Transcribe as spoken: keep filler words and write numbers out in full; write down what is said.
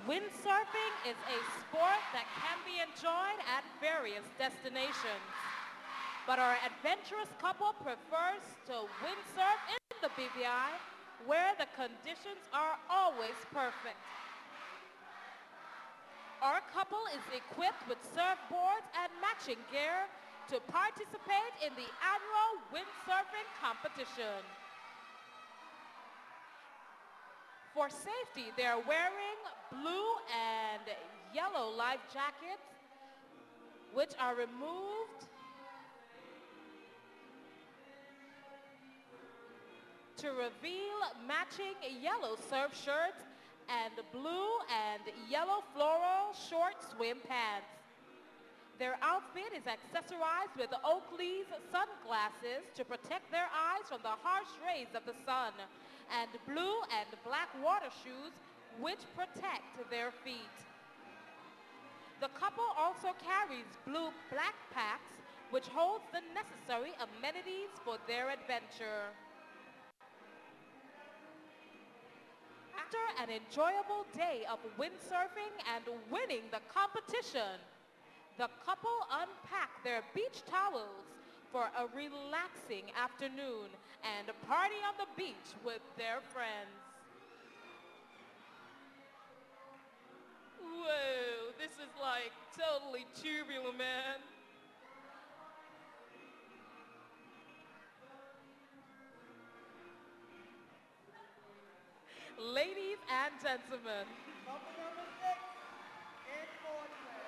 Windsurfing is a sport that can be enjoyed at various destinations, but our adventurous couple prefers to windsurf in the B V I, where the conditions are always perfect. Our couple is equipped with surfboards and matching gear to participate in the annual windsurfing competition. For safety, they're wearing blue and yellow life jackets, which are removed to reveal matching yellow surf shirts and blue and yellow floral short swim pants. Their outfit is accessorized with Oakley's sunglasses to protect their eyes from the harsh rays of the sun, and blue and black water shoes which protect their feet. The couple also carries blue backpacks which holds the necessary amenities for their adventure. After an enjoyable day of windsurfing and winning the competition, the couple unpack their beach towels for a relaxing afternoon and party on the beach with their friends. Whoa, this is like totally tubular, man. Ladies and gentlemen, Couple number six in fourth place.